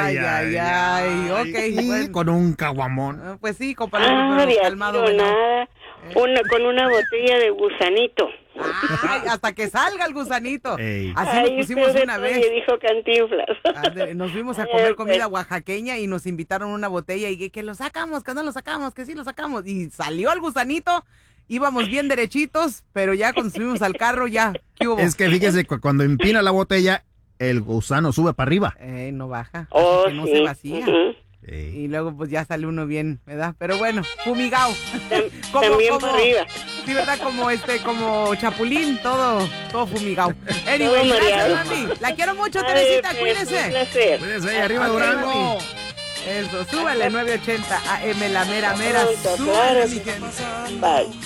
Ay. Ok, Y bueno. con un caguamón. Pues sí, compadre, pero calmado. Bueno. Bueno. Nada. Con una botella de gusanito. Ay, hasta que salga el gusanito. Ey. Así nos pusimos una vez. Dijo Cantinflas. Nos fuimos a comer comida oaxaqueña y nos invitaron una botella y que lo sacamos, que no lo sacamos, que sí lo sacamos. Y salió el gusanito, íbamos bien derechitos, pero ya cuando subimos al carro ya, ¿qué hubo? Es que fíjese, cuando empina la botella, el gusano sube para arriba. No baja, Oh, así que no sí. se vacía. Ey. Y luego pues ya sale uno bien, ¿verdad? Pero bueno, fumigao. También para arriba. Sí, ¿verdad? Como chapulín, todo fumigao. Anyway, Todo gracias, mareado. mami. La quiero mucho, Ay, Teresita, pues, cuídese. un placer. Cuídense, arriba Ok, Durango. mami. Eso, súbele 980 AM, la mera, Pronto, súbele, claro. mi gente. Bye.